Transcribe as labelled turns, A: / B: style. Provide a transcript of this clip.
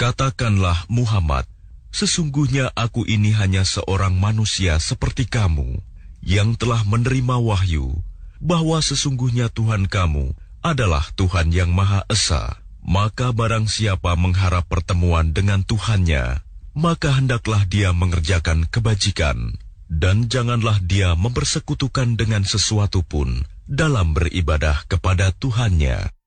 A: Katakanlah Muhammad, sesungguhnya aku ini hanya seorang manusia seperti kamu, yang telah menerima wahyu, bahwa sesungguhnya Tuhan kamu adalah Tuhan yang Maha Esa. Maka barang siapa mengharap pertemuan dengan Tuhannya, maka hendaklah dia mengerjakan kebajikan, dan janganlah dia mempersekutukan dengan sesuatu pun dalam beribadah kepada Tuhannya.